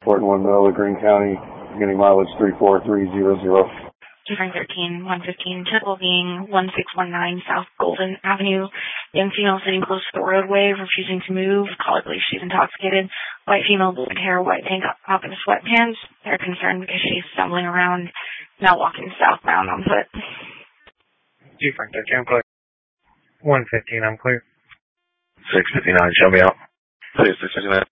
Fort One Mill, Green County, getting mileage 34300. Different 13-115, typical being 1619 South Golden Avenue. Young female sitting close to the roadway, refusing to move. Caller believes she's intoxicated. White female, blonde hair, white tank top, and sweatpants. They're concerned because she's stumbling around, now walking southbound on foot. Different 13, I'm clear. 115, I'm clear. 659, show me out. 659.